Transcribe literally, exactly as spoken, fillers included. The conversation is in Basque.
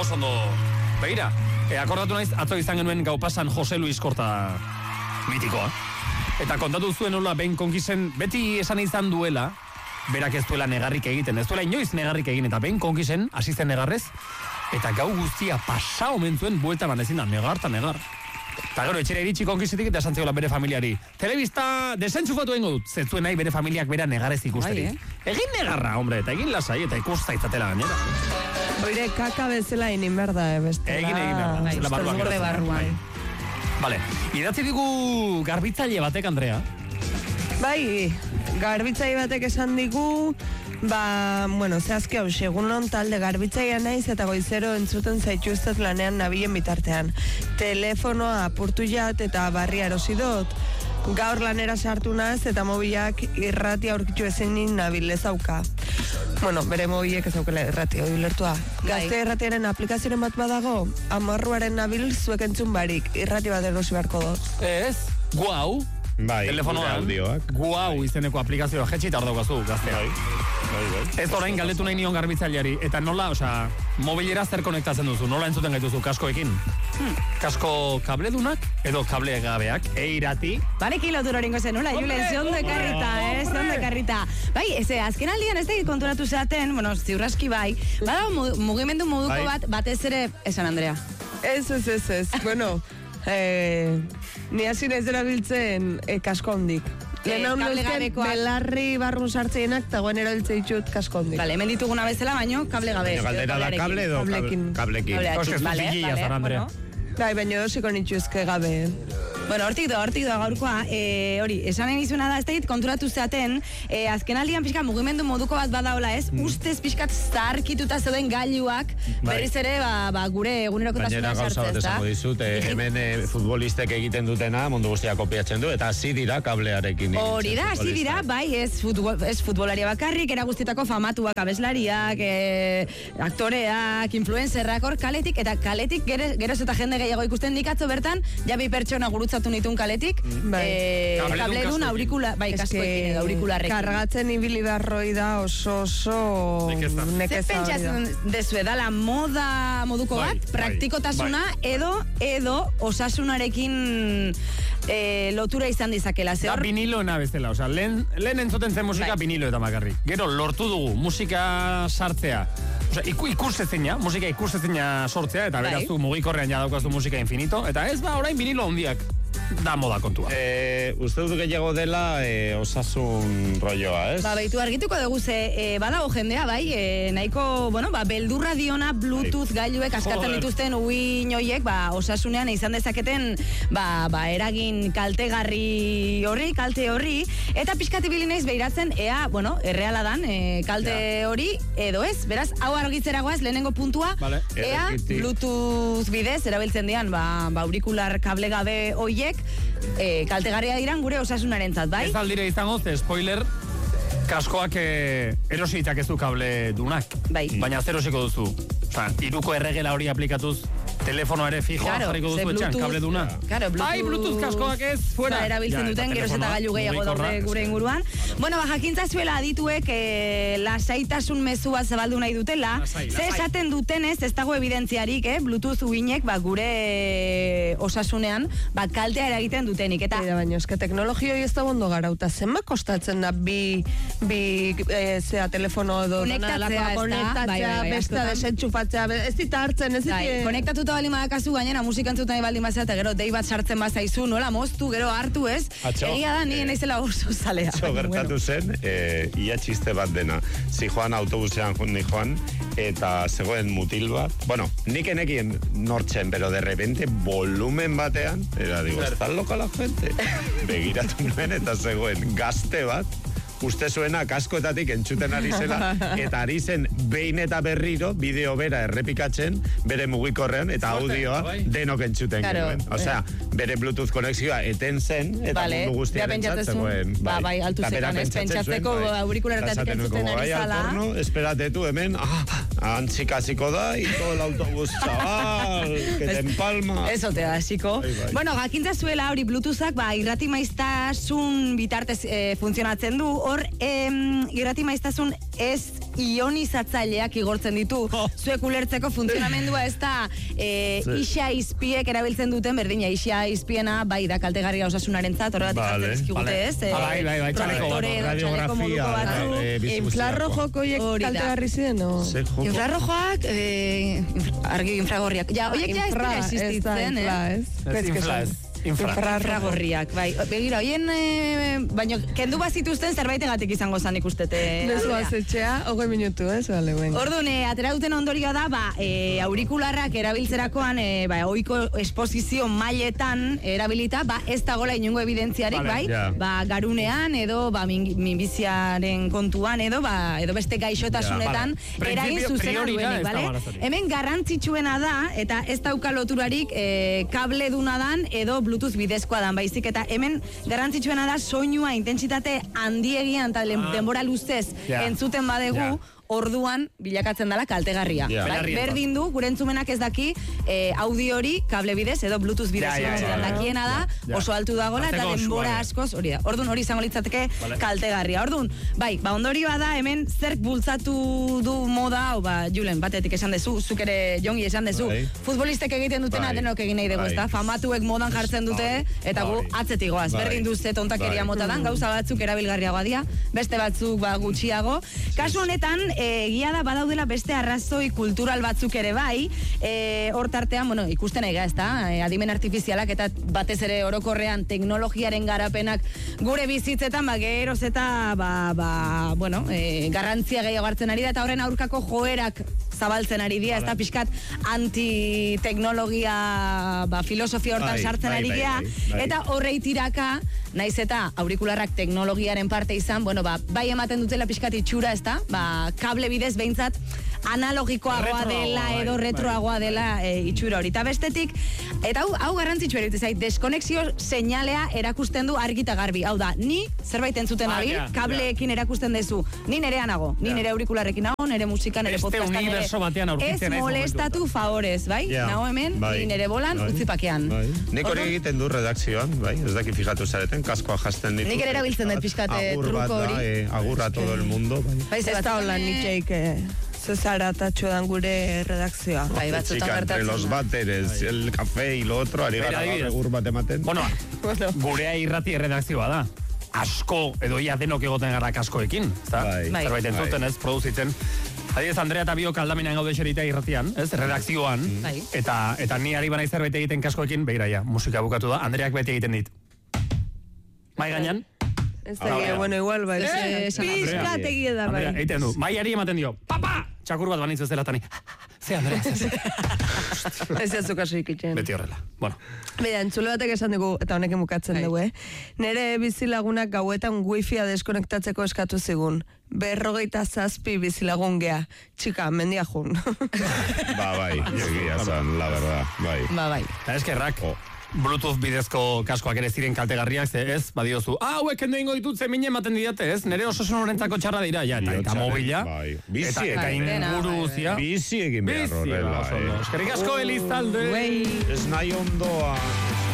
oso ondo. Begira, e, akordatu naiz, atzo izan genuen gau pasan Jose Luis Korta mitikoa. Eta kontatu zuen nola behin konkisen, beti esan izan duela, berak ez duela negarrik egiten, ez duela inoiz negarrik egin, eta behin konkisen, hasi zen negarrez, eta gau guztia pasa omen zuen buelta ban ezin da, negar eta negar. Eta gero, etxera iritsi konkisetik eta esan ziola bere familiari. Telebista desentxufatu egingo dut, zetzuen nahi bere familiak bera negarez ikusterik. Eh? Egin negarra, hombre, eta egin lasai, eta ikusta izatela gainera. Oire, kaka bezala inin berda, eh, bestela. Egin egin berda, bestela barruan geratzen. barruan. Vale, idatzi digu garbitzaile batek, Andrea. Bai, garbitzaile batek esan digu, ba, bueno, zehazki hau, segunon talde garbitzaia naiz eta goizero entzuten zaituztet lanean nabilen bitartean. Telefonoa apurtu jat eta barria erosi dut. Gaur lanera sartu naz eta mobilak irratia aurkitu ezin nabil ezauka. Bueno, bere mobilek ezaukela irratia, ulertua. Gazte irratiaren aplikazioaren bat badago, amarruaren nabil zuek entzun barik, irrati bat erosi beharko dut. Ez, guau. Bai, telefonoan, guau izeneko aplikazioa jetxita hor daukazu, gaztea. Bai, bai, bai. Ez orain galdetu nahi nion garbitzaileari, eta nola, osea, mobilera zer konektatzen duzu, nola entzuten gaituzu kaskoekin? Hmm. Kasko kabledunak edo kable gabeak, eirati. Barekin lotur horingo zen, nola, Julen, ze ondo ekarrita, eh, ze ondo ekarrita. Bai, eze, azken aldian ez da konturatu zaten, bueno, ziurraski bai, bada mugimendu moduko bai. bat, batez ere, esan Andrea. Ez, ez, ez, ez, bueno, eh, ni hasi naiz erabiltzen eh, kasko hondik. Lehen hau nuzken belarri barrun sartzeenak, eta guen erabiltze ditut kasko hondik. Vale, hemen dituguna bezala, baino, kable gabe. Baina galdera da kable edo Kablekin. kablekin. Kableakin, vale, vale, Andrea. Bai, baina dosiko nituzke gabe. Bueno, hortik da, hortik da gaurkoa, e, hori, esan nahi nizuna da, ez da konturatu zeaten, e, azken aldian pixka mugimendu moduko bat badaola, ez? Mm. Ustez pixkat zarkituta zeuden gailuak, bai. berriz ere, ba, ba gure egunerokotasuna sartzea, ez da? Gainera gauza bat esango dizut, e, hemen e, futbolistek egiten dutena, mundu guztia kopiatzen du, eta hasi dira kablearekin. Hori da, hasi dira, bai, ez, futbol, ez futbolaria bakarrik, era guztietako famatuak, abeslariak, e, aktoreak, influencerrak, hor kaletik, eta kaletik gero, geroz eta jende gehiago ikusten dikatzo bertan, jabi pertsona gurutzatu nitun kaletik, bai. e, kabledun aurikula, bai, kaskoekin edo aurikularrekin. Kargatzen ibili beharroi da oso oso nekeza. Zer pentsatzen dezu edala moda moduko bai, bat, bai, praktikotasuna bai. edo edo osasunarekin e, lotura izan dizakela. Da viniloena bezala, osea, lehen, lehen entzuten zen musika bai. vinilo eta makarrik. Gero, lortu dugu musika sartzea, osea, iku, ikusezina, musika ikusezina sortzea, eta beraz du mugikorrean ja daukazu musika infinito, eta ez ba, orain vinilo handiak da moda kontua. E, uste dut gehiago dela e, osasun rolloa, ez? Ba, baitu argituko dugu ze, e, badago jendea, bai, e, nahiko, bueno, ba, beldurra diona Bluetooth gailuek askatzen Joder. dituzten uin hoiek, ba, osasunean izan dezaketen, ba, ba, eragin kaltegarri horri, kalte horri, eta pixkat ibili naiz behiratzen, ea, bueno, erreala dan, e, kalte Ja. hori, edo ez, beraz, hau argitzeragoaz, lehenengo puntua, Vale. ea, Errekiti. Bluetooth bidez, erabiltzen dian, ba, ba, aurikular kable gabe hoiek, e, kaltegarria diran gure osasunarentzat, bai? Ez aldire izango, ze spoiler, kaskoak eh, erositak ez du kable dunak. Bai. Baina zer erosiko duzu. Osa, iruko erregela hori aplikatuz, telefono ere fijo Claro, jarriko ze duzu etxean, Bluetooth- kable duna. Claro, Bluetooth- Ai, Bluetooth kaskoak ez, fuera. Ba, erabiltzen Ja, duten, eta geroz eta telefonoa, gailu gehiago mugikorra, daude gure eske. inguruan. Bueno, ba, jakintza zuela adituek e, lasaitasun mezua zabaldu nahi dutela. Lasai, Ze lasai. esaten dutenez, ez dago evidentziarik, eh? Bluetooth uinek, ba, gure osasunean, ba, kaltea eragiten dutenik. Eta, Eta baina eske teknologioi ez da ondo garauta. Zenba kostatzen da bi bi e, zea telefono edo Konektatzea, dana, ez da? konektatzea, Bai, bai, bai, beste askotan. desentxufatzea, be- ez dita hartzen, ez bai, dite... konektatuta bali madakazu gainera musika entzutan baldin bazea, eta gero dei bat sartzen bazaizu, nola moztu, gero hartu ez. Atzo, Egia da, ni eh, naizela oso zalea. Atzo gertatu zen, e, ia txiste bat dena. Zijoan autobusean jundi joan, eta zegoen mutil bat. Bueno, nik enekien nortzen, pero de repente volumen batean, era digo, ¿están loca la gente? Begiratu nuen eta zegoen gazte bat, uste zuena kaskoetatik entzuten ari zela, eta ari zen behin eta berriro bideo bera errepikatzen bere mugikorrean, eta Suerte, audioa bai. denok entzuten Claro, genuen. Osea, bere Bluetooth konexioa eten zen, eta Vale, mundu ja guztiaren pentsatzen zegoen. zuen, ba, bai, altu Eta zekan, berak ez, pentsatzen pentsatzeko zuen, bai. aurikularetatik Eta esaten entzuten nuko, ari bai, al zala. porno, espérate tú, hemen, ah, antxikaziko da, y todo el autobús, chaval, que te empalma. Ez ote da, hasiko. Bai, bai. Bueno, jakintza zuela hori Bluetoothak, ba, irrati maiztasun bitartez e, funtzionatzen du. Hor, em, irrati maiztasun ez ionizatzaileak igortzen ditu. Zuek ulertzeko funtzionamendua ez da e, isa izpiek erabiltzen duten, berdina, isa izpiena, bai, da kaltegarria osasunarentzat, horregatik Vale. hartzen dizkigute, ez? Ah, bai, bai, bai, txaleko, protektore edo txaleko radiografia, moduko batzu. eh, bizibusierako. Infrarrojoko hiek Hori da. kaltegarri ziren, no? Ze joko. Infrarrojoak, eh, infra- argi infragorriak. Ja, hoiek ja ez dira existitzen, eh? ez? Ez infla, ez. Infra. Infragorriak, bai. Begira, hoien, eh, baina, kendu bazituzten zerbaitegatik izango zan ikustete. Nezu azetxea, hogei minutu, ez? Vale, venga. Orduan, e, atera duten ondorioa da, ba, e, aurikularrak erabiltzerakoan, e, ba, ohiko esposizio mailetan erabilita, ba, ez dagola inongo evidentziarik, Vale, bai, ja. ba, garunean, edo, ba, min- minbiziaren kontuan, edo, ba, edo beste gaixotasunetan, Ja, vale. eragin Principio, zuzena priorina duenik, ez dago bale? arazorik. Hemen garrantzitsuena da, eta ez dauka loturarik e, kable duna dan, edo Bluetooth bidezkoa dan, baizik, eta hemen garrantzitsuena da soinua intentsitate handiegian, eta Ah. denbora luzez Ja. entzuten badegu, Ja. orduan bilakatzen dela kaltegarria. Ja. Bai? Belarrientzat. Berdin du, gure entzumenak ez daki eh, audio hori kable bidez edo Bluetooth bidez Ja, ja, ja, ja, ja. dakiena da, Ja. oso altu dagola eta Arteko denbora osua, ja. askoz hori da. Orduan hori izango litzateke Vale. kaltegarria. Orduan, bai, ba ondorioa da hemen zerk bultzatu du moda, hau ba, Julen, batetik esan dezu, zuk ere Jongi esan dezu, Bai. futbolistek egiten dutena Bai. denok egin nahi dugu, Bai. ezta? Famatuek modan jartzen dute eta gu Bai. atzetik goaz. Bai. Berdin du ze tontakeria Bai. mota dan, gauza batzuk erabilgarriagoa dira, beste batzuk ba gutxiago. Kasu honetan, eh, egia da badaudela beste arrazoi kultural batzuk ere bai, e, hor tartean, bueno, ikusten ega, ez da, e, adimen artifizialak eta batez ere orokorrean teknologiaren garapenak gure bizitzetan, ba, geroz eta, ba, ba, bueno, e, garrantzia gehiago hartzen ari da, eta horren aurkako joerak zabaltzen ari dira, ez da, pixkat antiteknologia, ba, filosofia hortan Bai, sartzen bai, ari bai, gea, bai, bai. eta horrei tiraka, naiz eta aurikularrak teknologiaren parte izan, bueno, ba, bai ematen dutela pixkat itxura, ez da, ba, kable bidez behintzat analogikoagoa Retroagoa, dela bai, edo bai. retroagoa dela e, itxura hori. Eta bestetik, eta hau, hau garrantzitsua eruditzen zait, deskonexio seinalea erakusten du argi eta garbi. Hau da, ni zerbait entzuten Ah, ari, ja, kableekin erakusten dezu, ni nerea nago, ni Ja. nere aurikularrekin nago, nere musika, nere Beste podcastan, nere... unibertso batean aurkitzen Ez naiz molestatu momentu favorez, bai? Ja. Nago hemen, Bai. ni nere bolan, Bai. utzipakean. Bai. Nik hori Orduan- egiten du redakzioan, bai, ez daki fijatu zareten, kaskoa jasten ditu. Nik ere erabiltzen dut pixkat, eh, Agur bat truko da, hori. eh, agur a todo el mundo, bai. Bai, ze Ez da batzutan, hola eh, nitxeik zezaratatxo dan gure redakzioa. Bai, batzutan Chica, entre gertatzen los da. váteres, el café y lo otro, ari Bera, gara adibidez. agur bat ematen. Bueno, Bueno. gurea irrati erredakzioa da. Asko, edo ia denok egoten gara kaskoekin, ezta? Bai. Bai. Zerbait entzuten ez, produzitzen. Adibidez, Andrea eta biok aldamenean gaude xerita irratian, ez, redakzioan. Bai. Eta, eta ni ari banaiz zerbait egiten kaskoekin, begira ja, musika bukatu da, Andreak beti egiten dit. Mai gainean? Ez Ah, da, bai. bueno, igual, bai. Eh, esan Pizkat egia da, bai. Andrea, egiten du. Maiari ematen dio, papa! Txakur bat banitz bezala tani. Ze, Andrea, ze, ze. Ez ez zukazu ikitzen. Beti horrela. Bueno, Bera, entzule batek esan dugu, eta honekin bukatzen Bai. dugu, eh? Nere bizilagunak gauetan wifia deskonektatzeko eskatu zigun. Berrogeita zazpi bizilagun gea. Txika, mendia jun. Ba, bai, egia zan, la verdad, bai. Ba, bai. eta eskerrak. Oh. Bluetooth bidezko kaskoak ere ziren kaltegarriak, ze ez, badiozu, ah, hauek endo ingo ditut zemine ematen didate, ez, nire osasun horrentzako txarra dira, ja, eta, eta Bihotza, mobila, bai. Bizi eta, eta egin behar. inguru, zia, Bizi egin behar bizi, horrela, ba, oso ondo. eh. Eskerrik asko, Elizalde. Güey. Ez nahi ondoa.